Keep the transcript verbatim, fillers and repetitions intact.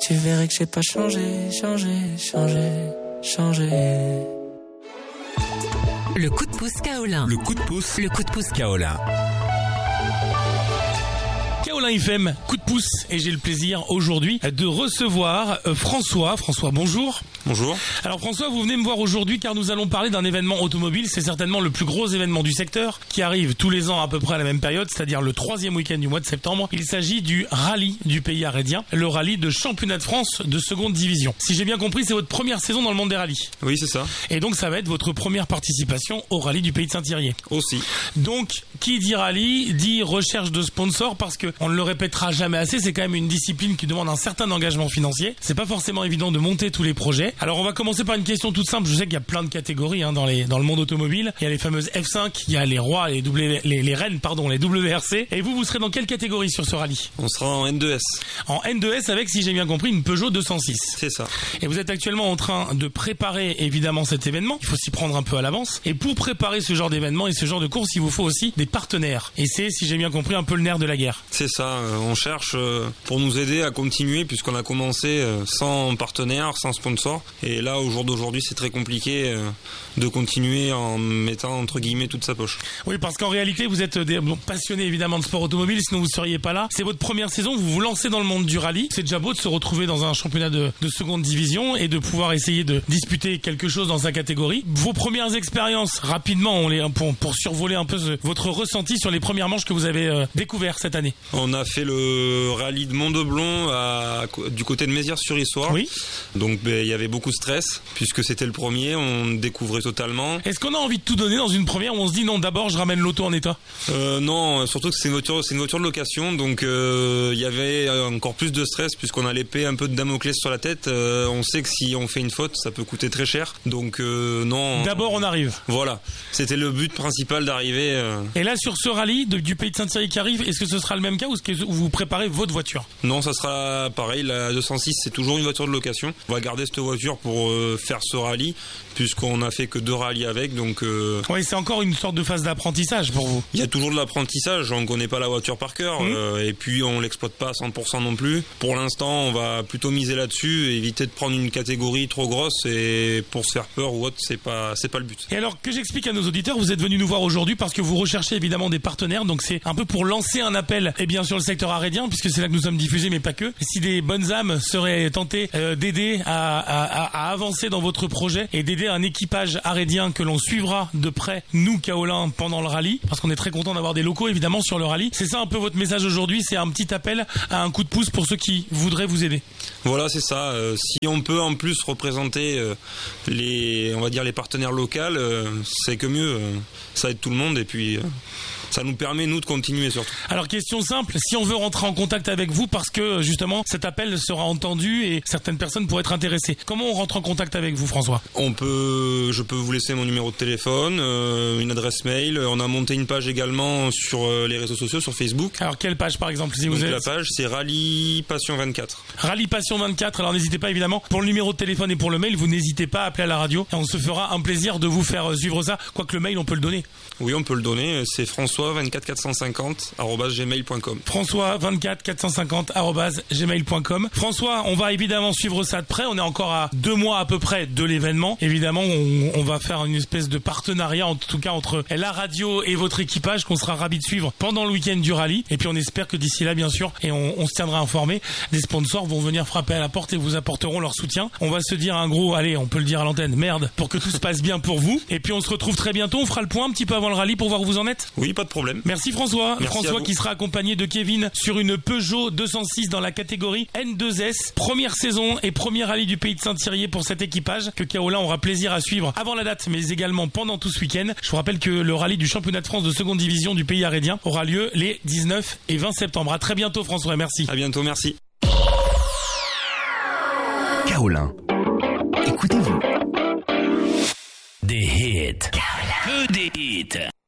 tu verrais que j'ai pas changé, changé, changé, changé. Le coup de pouce Kaolin. Le coup de pouce. Le coup de pouce Kaolin. Kaolin F M, coup de pouce, et j'ai le plaisir aujourd'hui de recevoir François. François, bonjour. Bonjour. Alors François, vous venez me voir aujourd'hui car nous allons parler d'un événement automobile. C'est certainement le plus gros événement du secteur qui arrive tous les ans à peu près à la même période, c'est-à-dire le troisième week-end du mois de septembre. Il s'agit du rallye du pays arédien, le rallye de championnat de France de seconde division. Si j'ai bien compris, c'est votre première saison dans le monde des rallyes. Oui, c'est ça. Et donc ça va être votre première participation au rallye du pays de Saint-Thirier. Aussi. Donc, qui dit rallye dit recherche de sponsors, parce que on ne le répétera jamais assez, c'est quand même une discipline qui demande un certain engagement financier. C'est pas forcément évident de monter tous les projets. Alors on va commencer par une question toute simple. Je sais qu'il y a plein de catégories hein, dans les dans le monde automobile. Il y a les fameuses F cinq, il y a les rois, les w, les, les reines, pardon, les W R C. Et vous, vous serez dans quelle catégorie sur ce rallye? On sera en N deux S. En N deux S avec, si j'ai bien compris, une Peugeot deux cent six. C'est ça. Et vous êtes actuellement en train de préparer évidemment cet événement. Il faut s'y prendre un peu à l'avance. Et pour préparer ce genre d'événement et ce genre de course, il vous faut aussi des partenaires. Et c'est, si j'ai bien compris, un peu le nerf de la guerre. C'est ça. Euh, on cherche euh, pour nous aider à continuer, puisqu'on a commencé euh, sans partenaire, sans sponsor. Et là, au jour d'aujourd'hui, c'est très compliqué euh, de continuer en mettant entre guillemets toute sa poche. Oui, parce qu'en réalité, vous êtes des bon, passionnés évidemment de sport automobile, sinon vous ne seriez pas là. C'est votre première saison, vous vous lancez dans le monde du rallye. C'est déjà beau de se retrouver dans un championnat de, de seconde division et de pouvoir essayer de disputer quelque chose dans sa catégorie. Vos premières expériences, rapidement, on les, pour, pour survoler un peu ce, votre ressenti sur les premières manches que vous avez euh, découvert cette année. On a fait le rallye de Mont-de-Blon à, du côté de Mézières-sur-Issoire. Oui. Donc ben, il y avait beaucoup de stress puisque c'était le premier, on découvrait totalement. Est-ce qu'on a envie de tout donner dans une première où on se dit non, d'abord je ramène l'auto en état? euh, Non, surtout que c'est une voiture, c'est une voiture de location, donc euh, il y avait encore plus de stress puisqu'on a l'épée un peu de Damoclès sur la tête. Euh, on sait que si on fait une faute, ça peut coûter très cher. Donc euh, non. D'abord on arrive. Voilà, c'était le but principal d'arriver. Euh... Et là sur ce rallye de, du pays de Saint-Thirier qui arrive, est-ce que ce sera le même cas ou est-ce que vous préparez votre voiture? Non, ça sera pareil. La deux cent six, c'est toujours une voiture de location. On va garder cette voiture pour euh, faire ce rallye puisqu'on a fait que deux rallyes avec. Donc euh... oui, c'est encore une sorte de phase d'apprentissage pour vous. Il y a toujours de l'apprentissage. On connaît pas la voiture par cœur mmh. euh, et puis on l'exploite pas à cent pour cent non plus. Pour l'instant, on va plutôt miser là-dessus, éviter de prendre une catégorie trop grosse et pour se faire peur ou autre, c'est pas c'est pas le but. Et alors que j'explique à nos auditeurs, vous êtes venus nous voir aujourd'hui parce que vous recherchez évidemment des partenaires. Donc c'est un peu pour lancer un appel, et bien sur le secteur arédien, puisque c'est là que nous sommes diffusés, mais pas que. Si des bonnes âmes seraient tentées euh, d'aider à, à, à avancer dans votre projet et d'aider un équipage arédien que l'on suivra de près, nous Kaolin, pendant le rallye, parce qu'on est très content d'avoir des locaux évidemment sur le rallye. C'est ça un peu votre message aujourd'hui, c'est un petit appel à un coup de pouce pour ceux qui voudraient vous aider. Voilà, c'est ça. Euh, si on peut en plus représenter euh, les, on va dire les partenaires locaux, euh, c'est que mieux. Euh, ça aide tout le monde et puis. Euh Ça nous permet, nous, de continuer surtout. Alors, question simple, si on veut rentrer en contact avec vous, parce que, justement, cet appel sera entendu et certaines personnes pourraient être intéressées. Comment on rentre en contact avec vous, François? On peut, je peux vous laisser mon numéro de téléphone, euh, une adresse mail. On a monté une page également sur euh, les réseaux sociaux, sur Facebook. Alors, quelle page, par exemple, si Donc, vous êtes... la page, c'est Rallye Passion vingt-quatre. Rallye Passion vingt-quatre. Alors, n'hésitez pas, évidemment, pour le numéro de téléphone et pour le mail, vous n'hésitez pas à appeler à la radio et on se fera un plaisir de vous faire suivre ça. Quoique le mail, on peut le donner. Oui, on peut le donner. C'est François vingt-quatre quatre cent cinquante arobase gmail point com. François vingt-quatre quatre cent cinquante arobase gmail point com. François, on va évidemment suivre ça de près. On est encore à deux mois à peu près de l'événement. Évidemment, on, on va faire une espèce de partenariat, en tout cas entre la radio et votre équipage, qu'on sera ravis de suivre pendant le week-end du rallye. Et puis on espère que d'ici là, bien sûr, et on, on se tiendra informé, des sponsors vont venir frapper à la porte et vous apporteront leur soutien. On va se dire un gros, allez, on peut le dire à l'antenne, merde, pour que tout se passe bien pour vous. Et puis on se retrouve très bientôt. On fera le point un petit peu avant le rallye pour voir où vous en êtes. Oui, pas de problème. Merci François. Merci François qui sera accompagné de Kevin sur une Peugeot deux cent six dans la catégorie N deux S. Première saison et premier rallye du pays de Saint-Thirier pour cet équipage que Kaolin aura plaisir à suivre avant la date, mais également pendant tout ce week-end. Je vous rappelle que le rallye du championnat de France de seconde division du pays arédien aura lieu les dix-neuf et vingt septembre. À très bientôt François, merci. À bientôt, merci. Kaolin. Écoutez-vous. Des hits. Que des hits.